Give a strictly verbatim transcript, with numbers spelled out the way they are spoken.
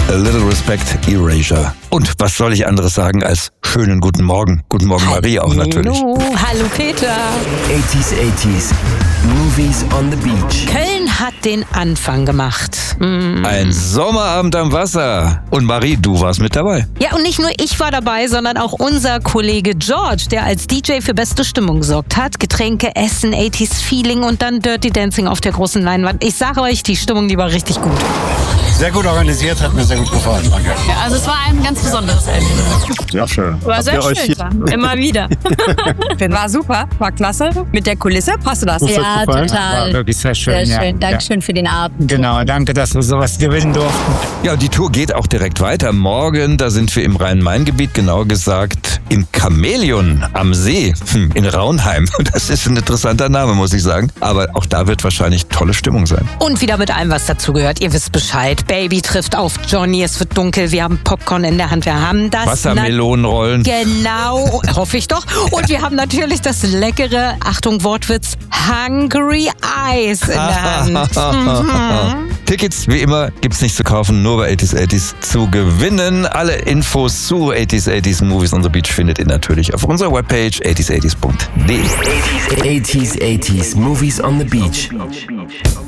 A Little Respect, Erasure. Und was soll ich anderes sagen als schönen guten Morgen. Guten Morgen, Marie, auch natürlich. Hallo, hallo Peter. eighties, eighties, Movies on the Beach. Köln hat den Anfang gemacht. Mm. Ein Sommerabend am Wasser. Und Marie, du warst mit dabei. Ja, und nicht nur ich war dabei, sondern auch unser Kollege George, der als D J für beste Stimmung gesorgt hat. Getränke, Essen, eighties Feeling und dann Dirty Dancing auf der großen Leinwand. Ich sage euch, die Stimmung, die war richtig gut. Sehr gut organisiert, hat mir sehr gut gefallen. Danke. Ja, also es war ein ganz besonderes Erlebnis. Sehr schön. War sehr schön. Immer wieder. War super, war klasse. Mit der Kulisse, passt du das? Ja, total. War wirklich sehr schön. Sehr schön. Ja. Dankeschön ja. für den Abend. Genau, danke, dass wir sowas gewinnen durften. Ja, und die Tour geht auch direkt weiter. Morgen, da sind wir im Rhein-Main-Gebiet, genauer gesagt im Chamäleon am See hm, in Raunheim. Das ist ein interessanter Name, muss ich sagen. Aber auch da wird wahrscheinlich tolle Stimmung sein. Und wieder mit allem, was dazugehört. Ihr wisst Bescheid. Baby trifft auf Johnny, es wird dunkel, wir haben Popcorn in der Hand, wir haben das... Wassermelonenrollen. Genau, hoffe ich doch. Und wir haben natürlich das leckere, Achtung Wortwitz, Hungry Eyes in der Hand. Mhm. Tickets, wie immer, gibt's nicht zu kaufen, nur bei eighties eighties zu gewinnen. Alle Infos zu eighties eighties Movies on the Beach findet ihr natürlich auf unserer Webpage eighties eighties punkt de. eighties, eighties, Movies on the Beach.